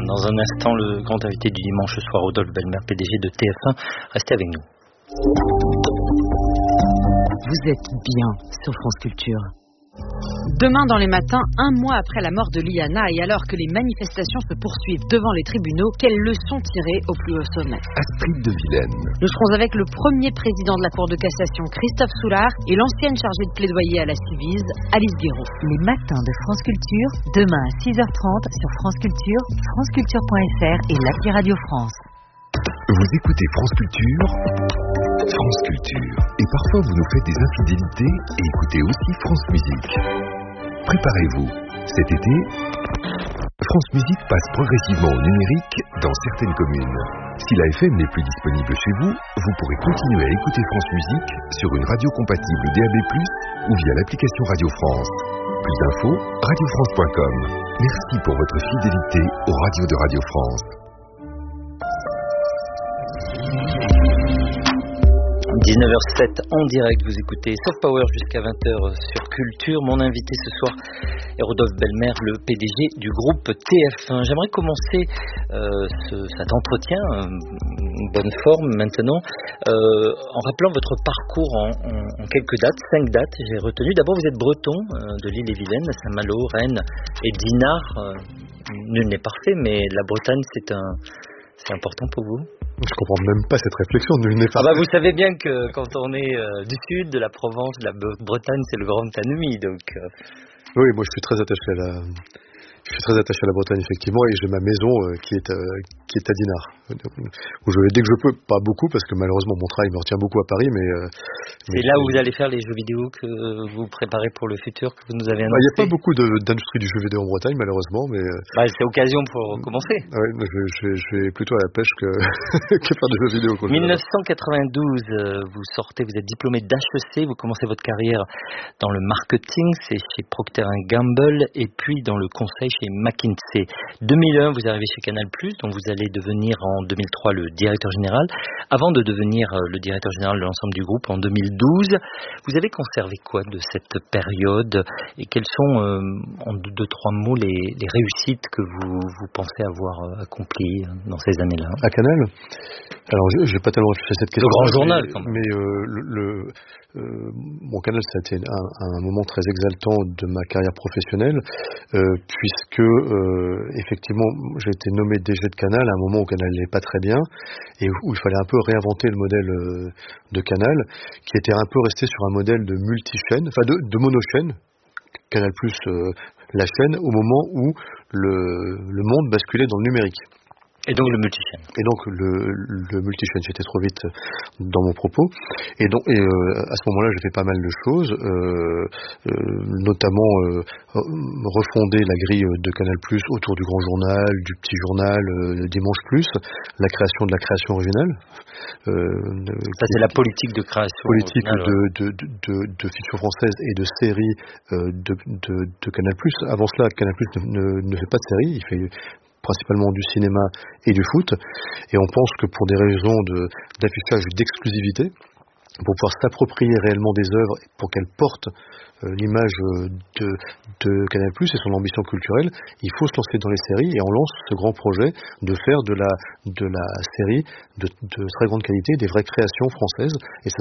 Dans un instant, le grand invité du dimanche soir, Rodolphe Belmer, PDG de TF1. Restez avec nous. Vous êtes bien sur France Culture. Demain dans les matins, un mois après la mort de Liana et alors que les manifestations se poursuivent devant les tribunaux, quelles leçons tirer au plus haut sommet? Astrid de Vilaine. Nous serons avec le premier président de la Cour de cassation, Christophe Soulard, et l'ancienne chargée de plaidoyer à la Civise, Alice Guéraud. Les matins de France Culture, demain à 6h30 sur France Culture, franceculture.fr et l'appli Radio France. Vous écoutez France Culture, France Culture. Et parfois vous nous faites des infidélités et écoutez aussi France Musique. Préparez-vous, cet été, France Musique passe progressivement au numérique dans certaines communes. Si la FM n'est plus disponible chez vous, vous pourrez continuer à écouter France Musique sur une radio compatible DAB+, ou via l'application Radio France. Plus d'infos, radiofrance.com. Merci pour votre fidélité aux radios de Radio France. 19h07 en direct, vous écoutez Soft Power jusqu'à 20h sur Culture. Mon invité ce soir est Rodolphe Belmer, le PDG du groupe TF1. J'aimerais commencer cet entretien, bonne forme maintenant, en rappelant votre parcours en quelques dates, 5 dates. J'ai retenu, d'abord vous êtes breton de l'Ille-et-Vilaine, Saint-Malo, Rennes et Dinard. Nul n'est parfait, mais la Bretagne c'est important pour vous? Je comprends même pas cette réflexion. Vous savez bien que quand on est du sud, de la Provence, de la Bretagne, c'est le grand ennemi. Donc. Oui, moi je suis très attaché à la Bretagne effectivement, et j'ai ma maison qui est à Dinard, où je vais dès que je peux, pas beaucoup parce que malheureusement mon travail me retient beaucoup à Paris, mais c'est là où vous allez faire les jeux vidéo que vous préparez pour le futur, que vous nous avez annoncé. Il n'y a pas beaucoup d'industrie du jeu vidéo en Bretagne malheureusement, mais c'est l'occasion pour commencer. Oui, je vais plutôt à la pêche que faire des jeux vidéo. 1992, vous êtes diplômé d'HEC, vous commencez votre carrière dans le marketing, c'est chez Procter & Gamble, et puis dans le conseil chez McKinsey. 2001, vous arrivez chez Canal+, dont vous allez devenir en 2003 le directeur général. Avant de devenir le directeur général de l'ensemble du groupe en 2012, vous avez conservé quoi de cette période et quels sont, en 2-3 mots, les réussites que vous pensez avoir accomplies dans ces années-là? À Canal? Alors, je n'ai pas tellement réfléchi à cette question. Le grand journal, quand même. Mais mon Canal, ça a été un moment très exaltant de ma carrière professionnelle, puisque effectivement, j'ai été nommé DG de Canal à un moment où Canal n'allait pas très bien, et où il fallait un peu réinventer le modèle de Canal, qui était un peu resté sur un modèle de multi-chaîne, enfin de monochaîne, Canal+, la chaîne, au moment où le monde basculait dans le numérique. Et donc le multichaîne. Et donc le multichaîne, j'étais trop vite dans mon propos. Et à ce moment-là, j'ai fait pas mal de choses, notamment refonder la grille de Canal+ autour du Grand Journal, du Petit Journal, Dimanche+, la création de la création originale. Ça, c'est la politique de création. Politique de fiction française et de séries de Canal+. Avant cela, Canal+ ne fait pas de séries, il fait principalement du cinéma et du foot, et on pense que pour des raisons d'affichage d'exclusivité, pour pouvoir s'approprier réellement des œuvres, pour qu'elles portent l'image de Canal+, et son ambition culturelle, il faut se lancer dans les séries, et on lance ce grand projet de faire de la série de très grande qualité, des vraies créations françaises, et ça